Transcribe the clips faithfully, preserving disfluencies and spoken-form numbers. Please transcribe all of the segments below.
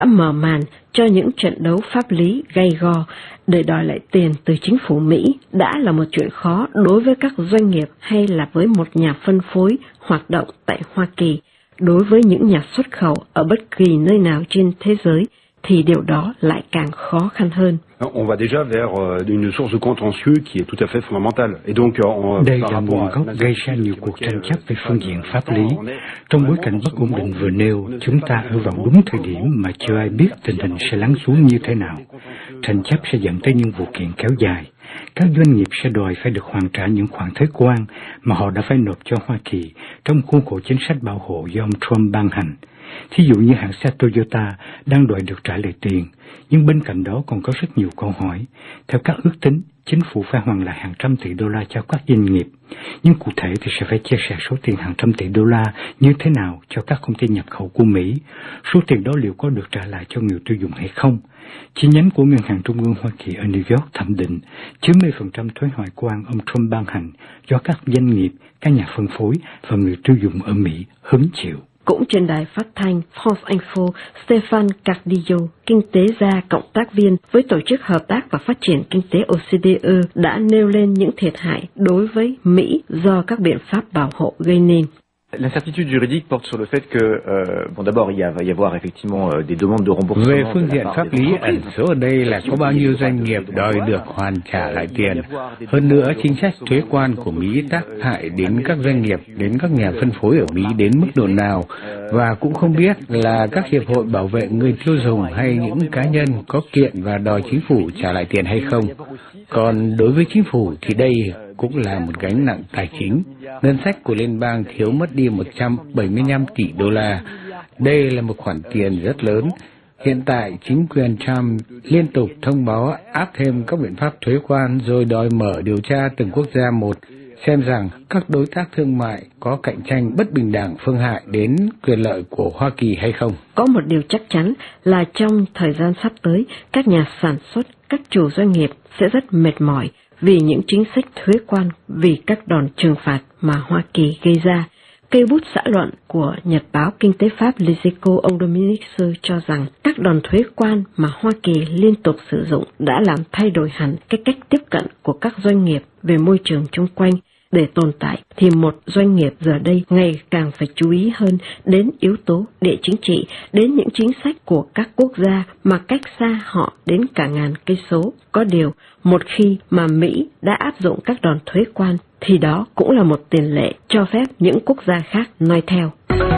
đã mở màn cho những trận đấu pháp lý gay go để đòi lại tiền từ chính phủ Mỹ đã là một chuyện khó đối với các doanh nghiệp hay là với một nhà phân phối hoạt động tại Hoa Kỳ. Đối với những nhà xuất khẩu ở bất kỳ nơi nào trên thế giới thì điều đó lại càng khó khăn hơn. On va déjà vers une source de contentieux qui est tout à fait fondamentale. Et donc, on, đây là nguồn gốc gây ra nhiều cuộc tranh chấp về phương diện pháp lý. Trong bối cảnh bất ổn định vừa nêu, chúng ta ở vào đúng thời điểm mà chưa ai biết tình hình sẽ lắng xuống như thế nào. Tranh chấp sẽ dẫn tới những vụ kiện kéo dài. Các doanh nghiệp sẽ đòi phải được hoàn trả những khoản thuế quan mà họ đã phải nộp cho Hoa Kỳ trong khuôn khổ chính sách bảo hộ do ông Trump ban hành. Thí dụ như hãng xe Toyota đang đòi được trả lại tiền, nhưng bên cạnh đó còn có rất nhiều câu hỏi. Theo các ước tính, chính phủ phải hoàn lại hàng trăm tỷ đô la cho các doanh nghiệp, nhưng cụ thể thì sẽ phải chia sẻ số tiền hàng trăm tỷ đô la như thế nào cho các công ty nhập khẩu của Mỹ. Số tiền đó liệu có được trả lại cho người tiêu dùng hay không? Chi nhánh của Ngân hàng Trung ương Hoa Kỳ ở New York thẩm định chín mươi phần trăm thuế hải quan ông Trump ban hành do các doanh nghiệp, các nhà phân phối và người tiêu dùng ở Mỹ hứng chịu. Cũng trên đài phát thanh France Info, Stefan Cardillo, kinh tế gia cộng tác viên với Tổ chức Hợp tác và Phát triển Kinh tế O C D E đã nêu lên những thiệt hại đối với Mỹ do các biện pháp bảo hộ gây nên. L'incertitude juridique porte sur le fait que, euh, bon, d'abord, il y a, va y avoir effectivement euh, des demandes de remboursement. Về phương diện pháp lý, ẩn số ở đây là có bao nhiêu doanh nghiệp đòi được hoàn trả lại tiền. Hơn nữa, chính sách thuế quan của Mỹ tác hại đến các doanh nghiệp, đến các nhà phân phối ở Mỹ đến mức độ nào, và cũng không biết là các hiệp hội bảo vệ người tiêu dùng hay những cá nhân có kiện và đòi chính phủ trả lại tiền hay không. Còn đối với chính phủ thì đây cũng là một gánh nặng tài chính. Ngân sách của liên bang thiếu mất đi một trăm bảy mươi lăm tỷ đô la. Đây là một khoản tiền rất lớn. Hiện tại, chính quyền Trump liên tục thông báo áp thêm các biện pháp thuế quan rồi đòi mở điều tra từng quốc gia một, xem rằng các đối tác thương mại có cạnh tranh bất bình đẳng phương hại đến quyền lợi của Hoa Kỳ hay không. Có một điều chắc chắn là trong thời gian sắp tới, các nhà sản xuất, các chủ doanh nghiệp sẽ rất mệt mỏi vì những chính sách thuế quan, vì các đòn trừng phạt mà Hoa Kỳ gây ra. Cây bút xã luận của Nhật báo Kinh tế Pháp L'Eco ông Dominique Seux cho rằng các đòn thuế quan mà Hoa Kỳ liên tục sử dụng đã làm thay đổi hẳn cái cách tiếp cận của các doanh nghiệp về môi trường chung quanh. Để tồn tại thì một doanh nghiệp giờ đây ngày càng phải chú ý hơn đến yếu tố địa chính trị, đến những chính sách của các quốc gia mà cách xa họ đến cả ngàn cây số. Có điều, một khi mà Mỹ đã áp dụng các đòn thuế quan thì đó cũng là một tiền lệ cho phép những quốc gia khác noi theo.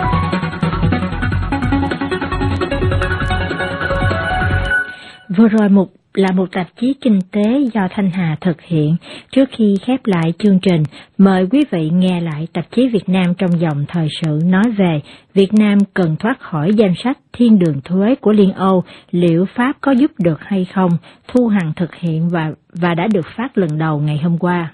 Vừa rồi một là một tạp chí kinh tế do Thanh Hà thực hiện. Trước khi khép lại chương trình, mời quý vị nghe lại tạp chí Việt Nam trong dòng thời sự nói về Việt Nam cần thoát khỏi danh sách thiên đường thuế của Liên Âu, liệu Pháp có giúp được hay không? Thu Hằng thực hiện và và đã được phát lần đầu ngày hôm qua.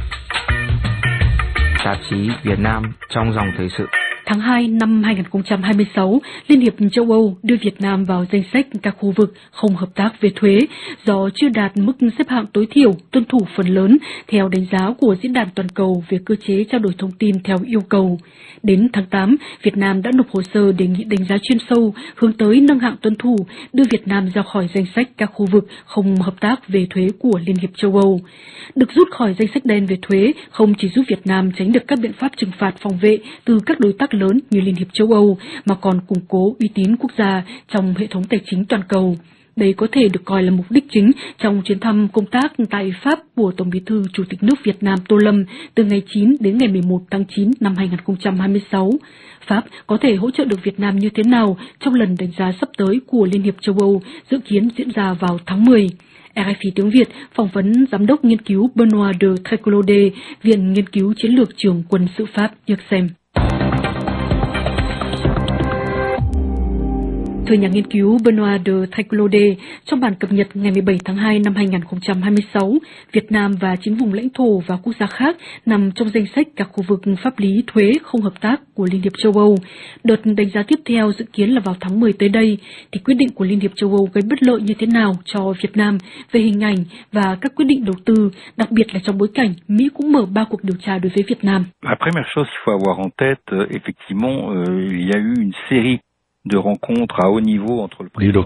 Tạp chí Việt Nam trong dòng thời sự. Tháng hai năm hai nghìn không trăm hai mươi sáu, Liên hiệp châu Âu đưa Việt Nam vào danh sách các khu vực không hợp tác về thuế do chưa đạt mức xếp hạng tối thiểu tuân thủ phần lớn theo đánh giá của Diễn đàn Toàn cầu về cơ chế trao đổi thông tin theo yêu cầu. Đến tháng tám, Việt Nam đã nộp hồ sơ đề nghị đánh giá chuyên sâu hướng tới nâng hạng tuân thủ, đưa Việt Nam ra khỏi danh sách các khu vực không hợp tác về thuế của Liên hiệp châu Âu. Được rút khỏi danh sách đen về thuế không chỉ giúp Việt Nam tránh được các biện pháp trừng phạt phòng vệ từ các đối tác lớn như Liên hiệp châu Âu, mà còn củng cố uy tín quốc gia trong hệ thống tài chính toàn cầu. Đây có thể được coi là mục đích chính trong chuyến thăm công tác tại Pháp của Tổng Bí thư Chủ tịch nước Việt Nam Tô Lâm từ ngày chín đến ngày mười một tháng chín năm hai nghìn không trăm hai mươi sáu. Pháp có thể hỗ trợ được Việt Nam như thế nào trong lần đánh giá sắp tới của Liên hiệp châu Âu dự kiến diễn ra vào tháng mười. rờ ép i tiếng Việt phỏng vấn Giám đốc nghiên cứu Benoît de Trécolaudet, Viện Nghiên cứu Chiến lược Trường Quân sự Pháp, được xem. Thưa nhà nghiên cứu Benoît de Trécolaudet, trong bản cập nhật ngày mười bảy tháng hai năm hai nghìn không trăm hai mươi sáu, Việt Nam và chín vùng lãnh thổ và quốc gia khác nằm trong danh sách các khu vực pháp lý thuế không hợp tác của Liên hiệp châu Âu. Đợt đánh giá tiếp theo dự kiến là vào tháng mười tới đây, thì quyết định của Liên hiệp châu Âu gây bất lợi như thế nào cho Việt Nam về hình ảnh và các quyết định đầu tư, đặc biệt là trong bối cảnh Mỹ cũng mở ba cuộc điều tra đối với Việt Nam. La première chose qu'il faut avoir en tête, effectivement, il y a eu une série de rencontres à haut niveau entre le Liệu